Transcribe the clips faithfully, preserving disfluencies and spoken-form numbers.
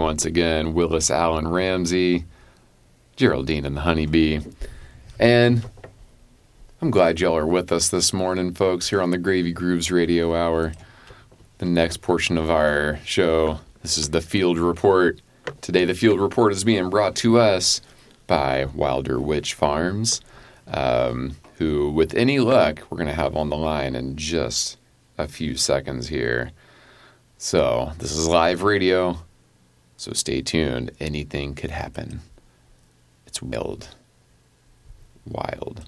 once again, Willis Allen Ramsey, Geraldine and the Honeybee. And I'm glad y'all are with us this morning, folks, here on the Gravy Grooves Radio Hour. The next portion of our show, this is the Field Report. Today, the Field Report is being brought to us by Wilder Witch Farms, um, who, with any luck, we're going to have on the line in just a few seconds here. So, this is live radio, so stay tuned. Anything could happen. It's wild. Wild.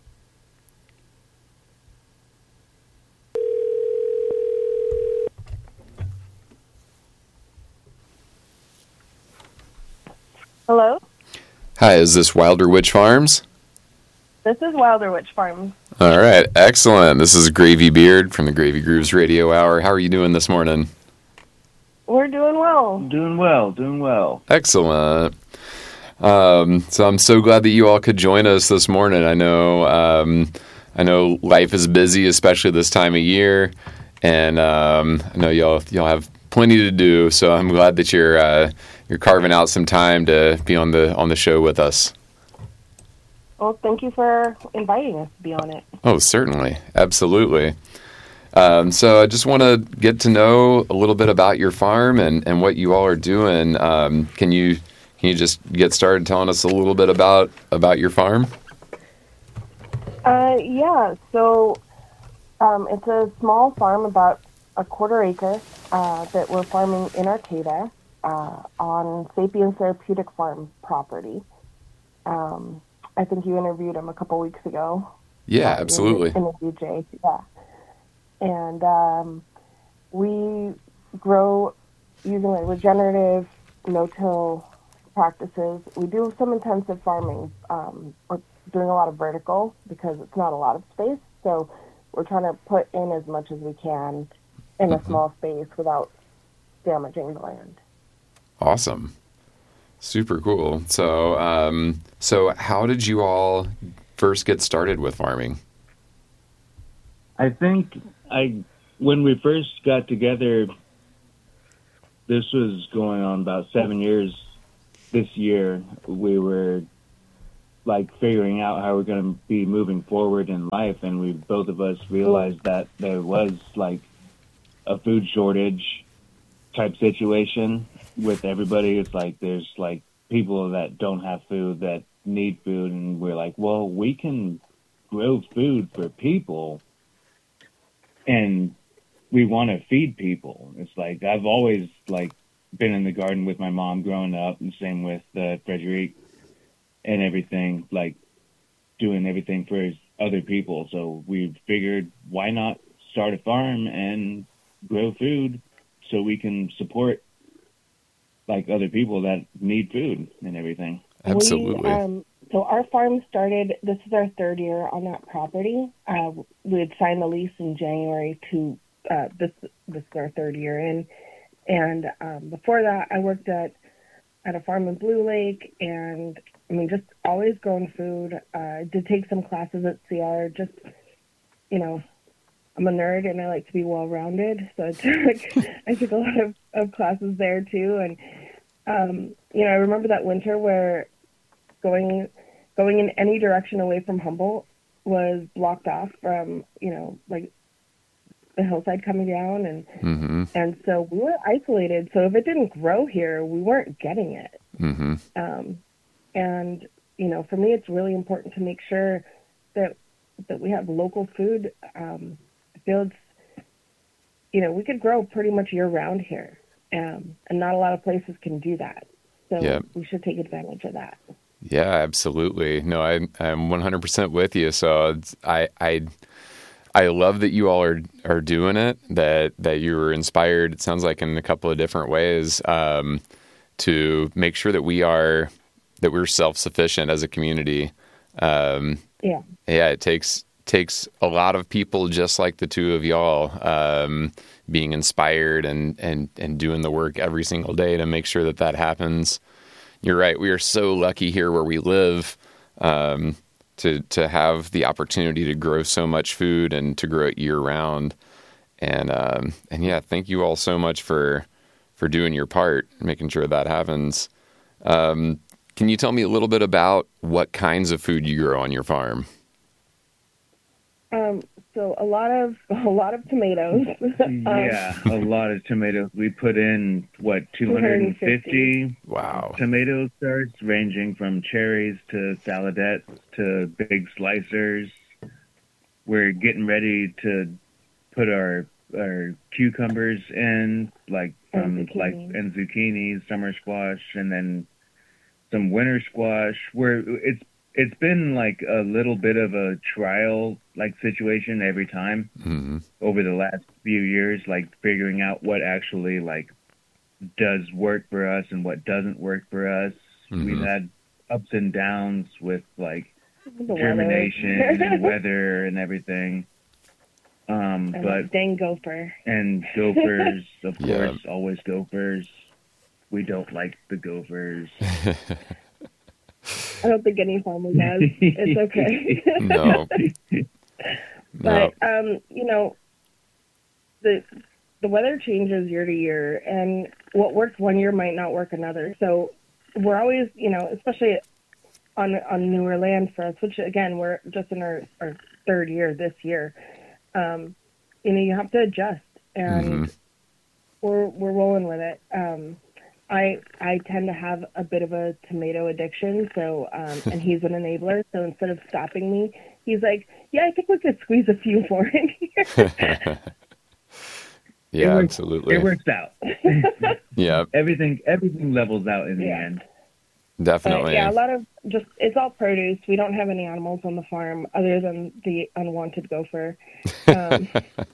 Hello? Hi, is this Wilder Witch Farms? This is Wilder Witch Farms. All right, excellent. This is Gravy Beard from the Gravy Grooves Radio Hour. How are you doing this morning? We're doing well. Doing well, doing well. Excellent. Um, so I'm so glad that you all could join us this morning. I know, um, I know life is busy, especially this time of year, and um, I know y'all y'all have plenty to do. So I'm glad that you're uh, you're carving out some time to be on the on the show with us. Well, thank you for inviting us to be on it. Oh, certainly, absolutely. Um, so I just want to get to know a little bit about your farm and, and what you all are doing. Um, can you can you just get started telling us a little bit about about your farm? Uh, yeah. So um, it's a small farm, about a quarter acre, uh, that we're farming in Arcata uh, on Sapien Therapeutic Farm property. Um, I think you interviewed him a couple weeks ago. Yeah, uh, absolutely. Interviewed Jay. Yeah. And um, we grow using like regenerative no-till practices. We do some intensive farming. Um, we're doing a lot of vertical because it's not a lot of space. So we're trying to put in as much as we can in a mm-hmm. small space without damaging the land. Awesome. Super cool. So, um, so how did you all first get started with farming? I think I, when we first got together, this was going on about seven years this year. We were like figuring out how we're going to be moving forward in life. And we, both of us realized that there was like a food shortage type situation with everybody. It's like, there's like people that don't have food that need food. And we're like, well, we can grow food for people. And we want to feed people. It's like, I've always like been in the garden with my mom growing up, and same with uh, Frederic and everything, like doing everything for other people. So we figured, why not start a farm and grow food so we can support like other people that need food and everything. Absolutely. We, um, So our farm started, this is our third year on that property. Uh, we had signed the lease in January to, uh, this this is our third year in. And um, before that, I worked at, at a farm in Blue Lake, and I mean, just always growing food. Uh, I did take some classes at C R, just, you know, I'm a nerd and I like to be well-rounded. So I took, I took a lot of, of classes there too. And, um, you know, I remember that winter where going going in any direction away from Humboldt was blocked off from, you know, like the hillside coming down. And mm-hmm. and so we were isolated. So if it didn't grow here, we weren't getting it. Mm-hmm. Um, and, you know, for me, it's really important to make sure that that we have local food. Um, fields, you know, we could grow pretty much year-round here. Um, and not a lot of places can do that. So yeah. we should take advantage of that. Yeah, absolutely. No, I, I'm one hundred percent with you. So it's, I, I, I love that you all are, are doing it, that, that you were inspired, it sounds like in a couple of different ways, um, to make sure that we are, that we're self-sufficient as a community. Um, yeah. Yeah, it takes, takes a lot of people just like the two of y'all, um, being inspired and, and, and doing the work every single day to make sure that that happens. You're right. We are so lucky here where we live, um, to, to have the opportunity to grow so much food and to grow it year round. And, um, and yeah, thank you all so much for, for doing your part, making sure that happens. Um, can you tell me a little bit about what kinds of food you grow on your farm? Um, so a lot of a lot of tomatoes. Yeah, a lot of tomatoes. We put in what two hundred fifty Wow. tomato starts, ranging from cherries to saladettes to big slicers. We're getting ready to put our our cucumbers in, like from And like zucchini. and zucchini, summer squash, and then some winter squash. Where it's it's been like a little bit of a trial like situation every time Mm-hmm. over the last few years, like figuring out what actually like does work for us and what doesn't work for us. Mhm. We've had ups and downs with like The germination weather. and weather and everything. Um, And but dang gopher. and gophers, of Yeah. course, always gophers. We don't like the gophers. I don't think any farmer does. It's okay. No. No. But um, you know, the the weather changes year to year, and what works one year might not work another. So we're always, you know, especially on on newer land for us, which again we're just in our, our third year this year. Um, you know, you have to adjust, and Mhm. we're we're rolling with it. Um, I I tend to have a bit of a tomato addiction, so um, and he's an enabler. So instead of stopping me, he's like, "Yeah, I think we could squeeze a few more in here." Yeah, works- absolutely. It works out. Yeah, everything everything levels out in the Yeah. end. But definitely. yeah, a lot of just it's all produce. We don't have any animals on the farm other than the unwanted gopher. Um,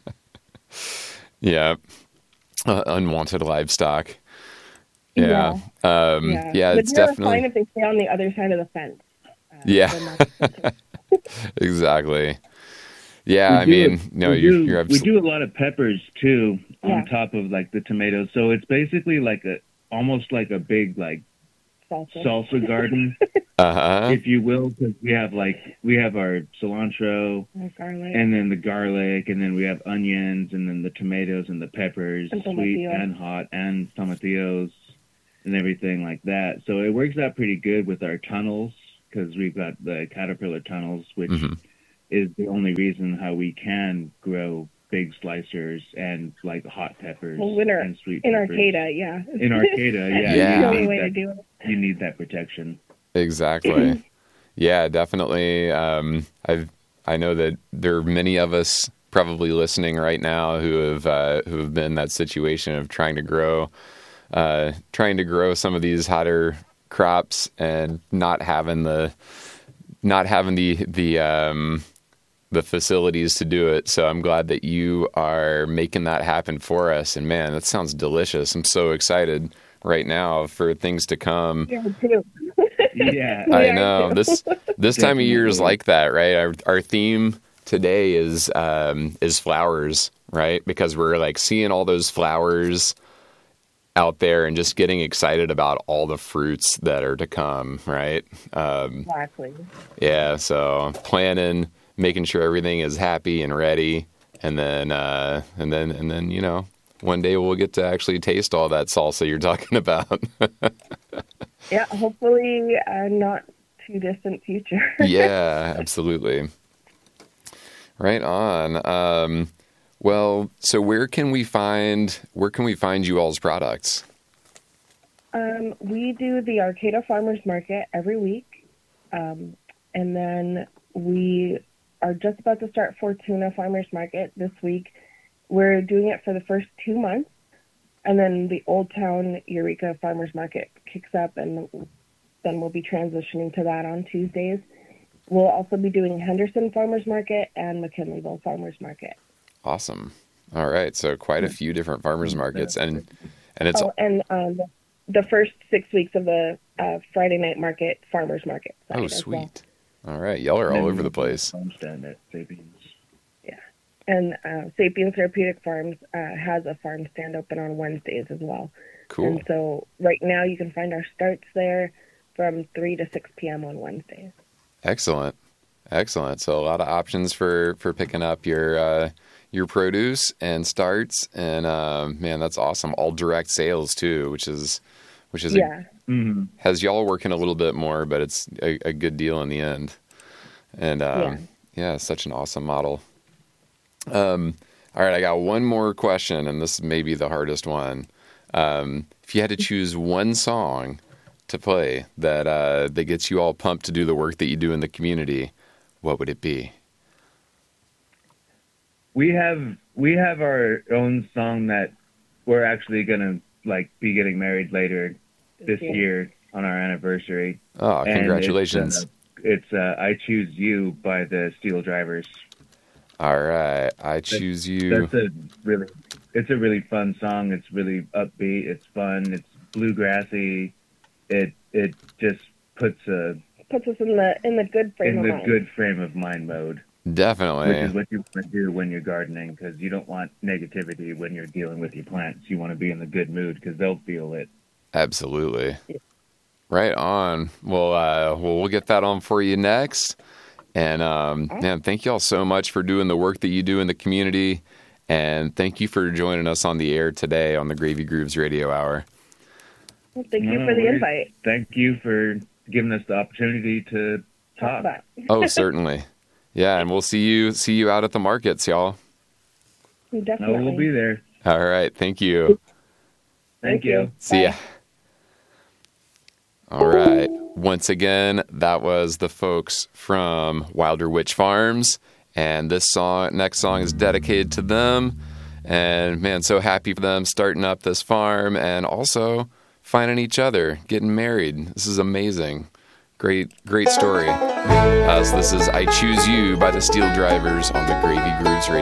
Yeah. Uh, unwanted livestock. Yeah. Um, yeah. yeah, it's but you're definitely. fine if they stay on the other side of the fence. Uh, Yeah. they're not- Exactly. Yeah, I We do- mean, no, we you're, do, you're we absolutely. do a lot of peppers too Yeah. on top of like the tomatoes. So it's basically like a almost like a big like salsa. salsa garden, Uh huh. if you will, because we have like we have our cilantro And garlic. and then the garlic and then we have onions and then the tomatoes and the peppers, And sweet tomatillos. and hot, and tomatillos and everything like that. So it works out pretty good with our tunnels because we've got the caterpillar tunnels, which Mhm. is the only reason how we can grow big slicers and like hot peppers Well, in our- and sweet in peppers. Arcata, yeah. In Arcata, yeah. Yeah. It's the only You, way need to that, do it. you need that protection. Exactly. Yeah, definitely. Um, I've I know that there are many of us probably listening right now who have uh, who have been in that situation of trying to grow, uh, trying to grow some of these hotter crops and not having the not having the the um, the facilities to do it. So I'm glad that you are making that happen for us. And man, that sounds delicious. I'm so excited right now for things to come. Yeah, too. Yeah. We I are know too. this this time of year is Definitely. like that, right? Our our theme today is um, is flowers, right? Because we're like seeing all those flowers out there and just getting excited about all the fruits that are to come, right? Um, Exactly. yeah, so planning, making sure everything is happy and ready, and then uh, and then and then you know one day we'll get to actually taste all that salsa you're talking about. Yeah, hopefully uh, not too distant future. Yeah, absolutely. Right on. Um, well, so where can we find where can we find you all's products? Um, we do the Arcata Farmers Market every week, um, and then we are just about to start Fortuna Farmers Market this week. We're doing it for the first two months, and then the Old Town Eureka Farmers Market kicks up, and then we'll be transitioning to that on Tuesdays. We'll also be doing Henderson Farmers Market and McKinleyville Farmers Market. Awesome. All right, so quite a few different farmers markets, and and it's Oh, and um, the first six weeks of the uh, Friday night market farmers market. side oh as well. sweet. All right, y'all are all over the place. Farmstand at Sapiens. And uh, Sapien Therapeutic Farms uh, has a farm stand open on Wednesdays as well. Cool. And so right now you can find our starts there from three to six p.m. on Wednesdays. Excellent. Excellent. So a lot of options for for picking up your uh, your produce and starts, and um, man, that's awesome. All direct sales too, which is which is Yeah. a, mm-hmm. has y'all working a little bit more, but it's a, a good deal in the end. And um, yeah. yeah, such an awesome model. Um, all right, I got one more question, and this may be the hardest one. Um, if you had to choose one song to play that uh, that gets you all pumped to do the work that you do in the community, what would it be? We have we have our own song that we're actually gonna like be getting married later this Yeah. year on our anniversary. Oh, And congratulations! It's, uh, it's uh, "I Choose You" by the Steel Drivers. All right, I choose you. That's a really, it's a really fun song. It's really upbeat. It's fun. It's bluegrassy. It it just puts a Puts us in the in the good frame in of the mind. good frame of mind mode. Definitely. Which is what you want to do when you're gardening, because you don't want negativity when you're dealing with your plants. You want to be in the good mood because they'll feel it. Absolutely. Yeah. Right on. Well, uh, well, we'll get that on for you next. And um, oh. man, thank you all so much for doing the work that you do in the community. And thank you for joining us on the air today on the Gravy Grooves Radio Hour. Well, thank you no, for the worries. invite. Thank you for giving us the opportunity to talk. talk Oh, certainly. Yeah, and we'll see you see you out at the markets, y'all. Definitely. No, we'll be there. All right. Thank you. Thank, thank you. you. See ya. All right. Once again, that was the folks from Wilder Witch Farms, and this song, next song, is dedicated to them. And man, so happy for them starting up this farm and also finding each other, getting married. This is amazing. Great, great story. Uh, so this is "I Choose You" by the Steel Drivers on the Gravy Grooves Radio.